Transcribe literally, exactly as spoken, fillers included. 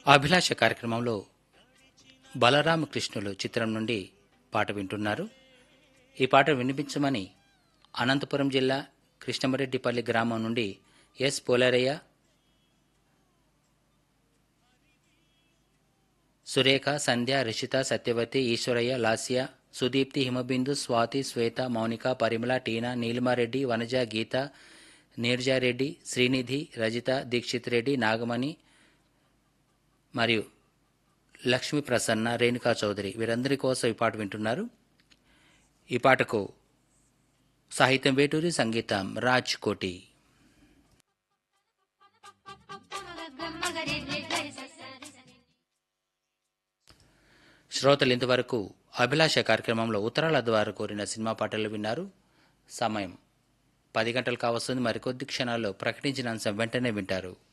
అభిలాష కార్యక్రమంలో బలరామకృష్ణులు చిత్రం నుండి పాట వింటున్నారు. ఈ పాట వినిపించమని అనంతపురం జిల్లా కృష్ణమరెడ్డిపల్లి గ్రామం నుండి ఎస్ పోలారయ్య, సురేఖ, సంధ్య, రిషిత, సత్యవతి, ఈశ్వరయ్య, లాస్య, సుదీప్తి, హిమబిందు, స్వాతి, శ్వేత, మౌనిక, పరిమళ, టీనా, నీలిమారెడ్డి, వనజ, గీత, నీర్జారెడ్డి, శ్రీనిధి, రజిత, దీక్షిత్ రెడ్డి, నాగమణి మరియు లక్ష్మీ ప్రసన్న, రేణుకా చౌదరి వీరందరి కోసం ఈ పాట వింటున్నారు. ఈ పాటకు సాహిత్యం వేటూరి, సంగీతం రాజ్ కోటి. శ్రోతలు ఇంతవరకు అభిలాష కార్యక్రమంలో ఉత్తరాల ద్వారా కోరిన సినిమా పాటలు విన్నారు. సమయం పది గంటలు కావస్తుంది. మరికొద్ది క్షణాల్లో ప్రకటించిన అంశం వెంటనే వింటారు.